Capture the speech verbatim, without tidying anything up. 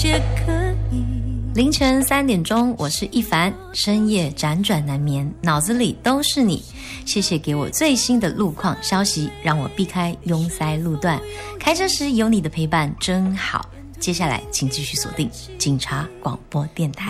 切可以。 凌晨三点钟，我是一凡，深夜辗转难眠，脑子里都是你。谢谢给我最新的路况消息，让我避开拥塞路段。开车时有你的陪伴真好。接下来请继续锁定警察广播电台。